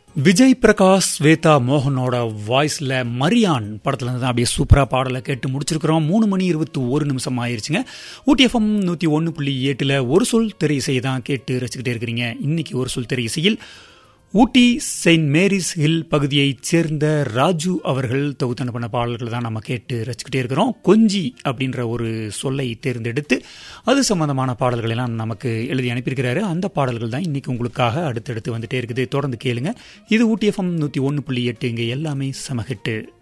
விஜய் பிரகாஷ் ஸ்வேதா மோகனோட வாய்ஸில் மரியான் படத்துல இருந்து தான் அப்படியே சூப்பராக பாடலை கேட்டு முடிச்சிருக்கிறோம். 3:21 ஆயிருச்சுங்க. ஊட்டி எஃப்எம் 101.8 ஒரு சொல் திரை இசையை தான் கேட்டு ரசிக்கிட்டே இருக்கிறீங்க. இன்னைக்கு ஒரு சொல் திரை இசையில் ஊட்டி செயின்ட் மேரிஸ் ஹில் பகுதியைச் சேர்ந்த ராஜு அவர்கள் தொகுத்தன பண்ண பாடல்களை தான் நம்ம கேட்டு ரசிக்கிட்டே இருக்கிறோம். கொஞ்சி அப்படின்ற ஒரு சொல்லை தேர்ந்தெடுத்து அது சம்பந்தமான பாடல்கள் எல்லாம் நமக்கு எழுதி அனுப்பியிருக்கிறாரு. அந்த பாடல்கள் தான் இன்னைக்கு உங்களுக்காக அடுத்தடுத்து வந்துட்டே இருக்குது. தொடர்ந்து கேளுங்க. இது ஊட்டி எஃப்எம் 101.8. இங்கே எல்லாமே சமஹிட்டு.